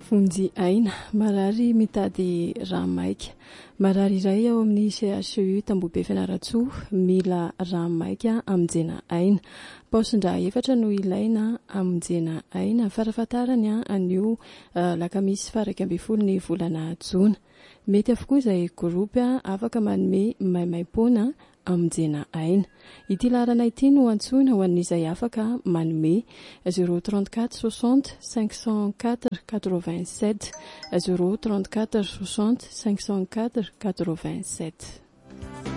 Fonjy aina marary mitady raha maika. Marary iray ao amin'ny CHU Tambobe Fianaratsoa mila raha maika amonjena aina. Paosin-drà 4 no ilaina amonjena aina. Farafatarany anio lakamisy faraika ambin'ny folo ny volana Jona. Mety avokoa izay gropy afaka manome maimaim-poana amonjena aina. Ity larana ity no antsoina ho an'izay afaka manome 034 60 504 87 034 60 504 87.